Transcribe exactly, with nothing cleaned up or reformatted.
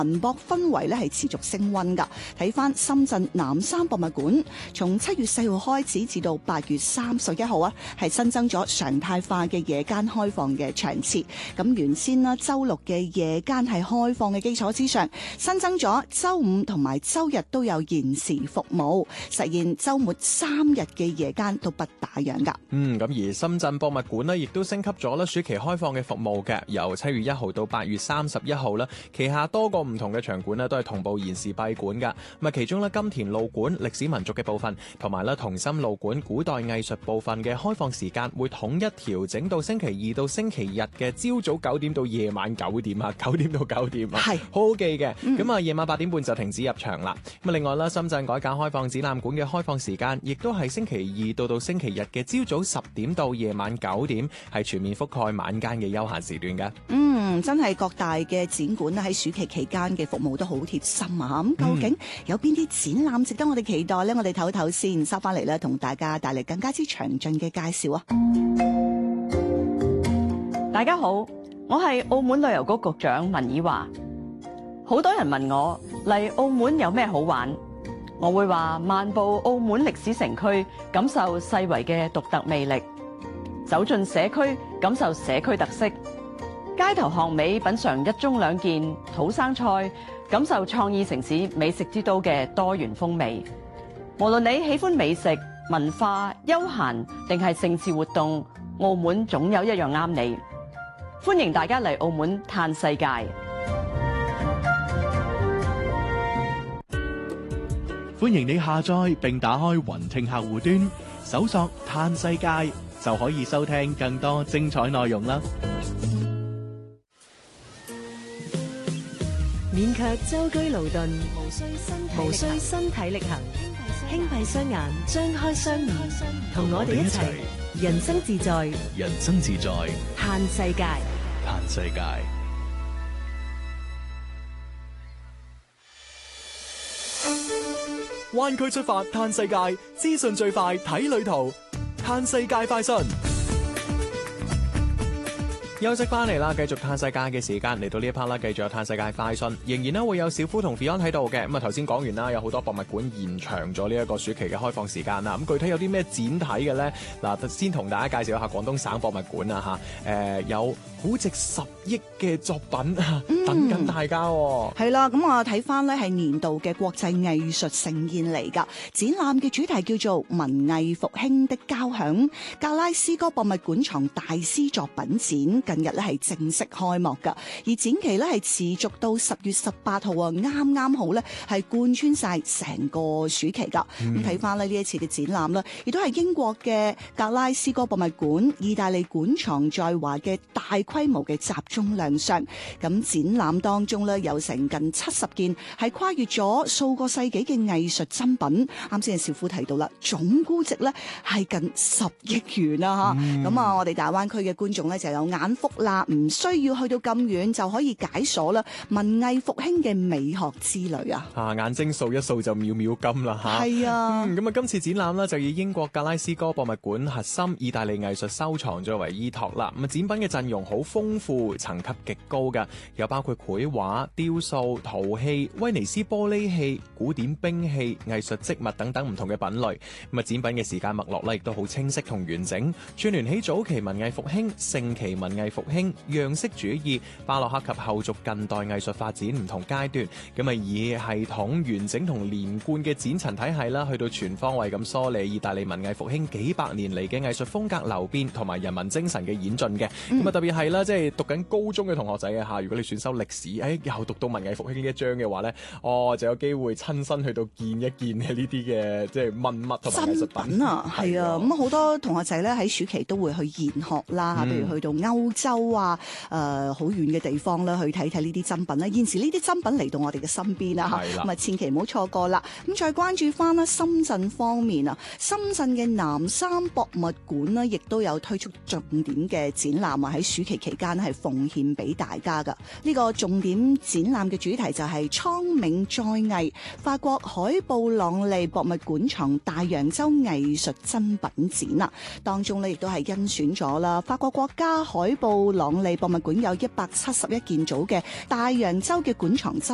文博氛圍咧係持續升溫㗎。睇翻深圳南山博物館，從七月四號開始至到八月三十一號啊，係新增咗常態化嘅夜間開放嘅場次。咁原先啦，週六嘅夜間係開放嘅基礎之上，新增咗週五同埋週日都有延時服務，實現週末三日嘅夜間都不打烊㗎。 嗯，咁而深圳博物館呢，亦都升級咗啦暑期開放嘅服務嘅，由七月一號到八月三十一號啦，旗下多個唔同嘅場館呢都係同步延時閉館㗎。咁啊，其中呢，金田路館歷史民族嘅部分，同埋咧同心路館古代藝術部分嘅開放時間會統一調整到星期二到星期日嘅朝早九點到夜晚九點啊，九點到九點啊，係好好記嘅。咁啊、嗯，夜晚八點半就停止入場啦。咁啊，另外啦，深圳改革開放展覽館嘅開放時間，亦都係星期二到到星期日嘅朝早十點到夜晚九點，係全面覆蓋晚間嘅休閒時段嘅。 嗯，真係各大嘅展館喺暑期期間嘅服務都好貼心啊！咁究竟有邊啲展覽值得我哋期待呢？我哋唞唞先，收翻嚟咧，同大家帶嚟更加之詳盡嘅介紹啊！ 大家好，我係澳門旅遊局局長文以華。好多人問我嚟澳門有咩好玩，我會話漫步澳門歷史城區，感受世遺嘅獨特魅力；走進社區，感受社區特色；街頭巷尾品嚐一盅兩件土生菜，感受創意城市美食之都嘅多元風味。無論你喜歡美食、文化、休閒定係盛事活動，澳門總有一樣啱你。歡迎大家嚟澳門嘆世界。 歡迎你下載並打開雲聽客戶端，搜索嘆世界就可以收聽更多精彩內容啦。 勉強舟車勞頓，無需身體力行，輕閉雙眼，張開雙耳，同我哋一齊人生自在， 人生自在， 嘆世界， 嘆世界。 灣區出發嘆世界，資訊最快睇旅途，嘆世界快訊。 休息翻嚟啦，繼續嘆世界嘅時間嚟到呢一 part 啦，繼續有嘆世界快訊，仍然咧會有小夫同 Fion 喺度嘅。咁啊頭先講完啦，有好多博物館延長咗呢一個暑期嘅開放時間啦。咁具體有啲咩展睇嘅咧？嗱，先同大家介紹一下廣東省博物館啊嚇，誒有好值十億嘅作品、嗯、等緊大家喎。 係啦，咁我睇翻咧係年度嘅國際藝術盛宴嚟㗎。展覽嘅主題叫做文藝復興的交響，格拉斯哥博物館藏大師作品展。近日咧係正式開幕㗎，而展期咧係持續到十月十八號啊，啱啱好咧係貫穿晒成個暑期㗎。咁睇翻咧呢一次嘅展覽啦，亦都係英國嘅格拉斯哥博物館、意大利館藏在華嘅大規模嘅集中亮相。咁展覽當中咧有成近七十件係跨越咗數個世紀嘅藝術珍品。啱先少夫提到啦，總估值咧係近十億元啊！嚇咁啊，我哋大灣區嘅觀眾咧就有眼福啦，唔需要去到咁遠就可以解鎖啦文藝復興嘅美學之旅啊！ 啊，眼睛掃一掃就秒秒金啦嚇！係啊，咁啊、嗯，今次展覽呢，就以英國格拉斯哥博物館核心意大利藝術收藏作為依託啦。咁啊，展品嘅陣容好豐富，層級極高㗎，有包括繪畫、雕塑、陶器、威尼斯玻璃器、古典兵器、藝術織物等等唔同嘅品類。咁啊，展品嘅時間脈絡咧亦都好清晰同完整，串聯起早期文藝復興、盛期文藝復興、樣式主義、巴洛克及後續近代藝術發展唔同階段，咁啊以系統完整同連貫嘅展陳體系啦，去到全方位咁梳理意大利文藝復興幾百年嚟嘅藝術風格流變同埋人民精神嘅演進嘅。咁啊、嗯、特別係啦，即係讀緊高中嘅同學仔啊嚇，如果你選修歷史，誒、哎、又讀到文藝復興呢一章嘅話咧，哦就有機會親身去到見一見嘅呢啲嘅即係文物同埋藝術品啊，係啊，咁好多同學仔咧喺暑期都會去研學啦嚇，譬、嗯、如去到歐洲啊，誒好遠嘅地方啦，去睇睇呢啲珍品啦。現時呢啲珍品嚟到我哋嘅身邊啦嚇，咁啊千祈唔好錯過啦。咁再關注翻啦，深圳方面啊，深圳嘅南山博物館呢，亦都有推出重點嘅展覽啊，喺暑期期間係奉獻俾大家噶。呢個重點展覽嘅主題就係蒼冥載藝，法國海布朗利博物館藏大洋洲藝術珍品展啦。當中呢，亦都係甄選咗啦，法國國家海布朗利博物館有一百七十一件組嘅大洋洲嘅館藏珍